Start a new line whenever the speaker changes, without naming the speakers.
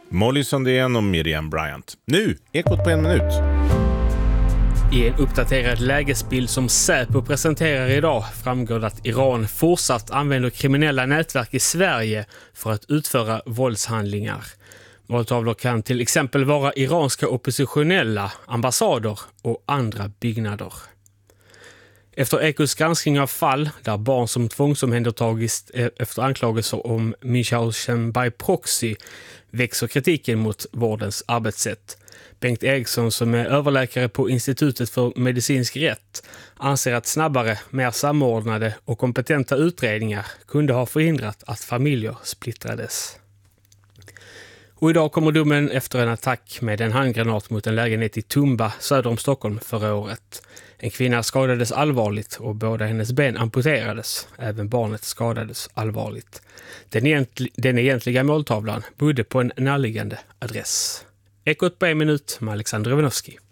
Molly Sandén och Miriam Bryant. Nu, Ekot på 1 minut.
I en uppdaterad lägesbild som Säpo presenterar idag framgår att Iran fortsatt använder kriminella nätverk i Sverige för att utföra våldshandlingar. Måltavlor kan till exempel vara iranska oppositionella, ambassader och andra byggnader. Efter Ekots granskning av fall där barn som tvångsomhändertagits efter anklagelser om Münchhausen by proxy växer kritiken mot vårdens arbetssätt. Bengt Eriksson, som är överläkare på Institutet för medicinsk rätt, anser att snabbare, mer samordnade och kompetenta utredningar kunde ha förhindrat att familjer splittrades. Och idag kommer domen efter en attack med en handgranat mot en lägenhet i Tumba söder om Stockholm förra året. En kvinna skadades allvarligt och båda hennes ben amputerades. Även barnet skadades allvarligt. Den egentliga måltavlan bodde på en närliggande adress. Ekot på 1 minut med Alexander Ivanovski.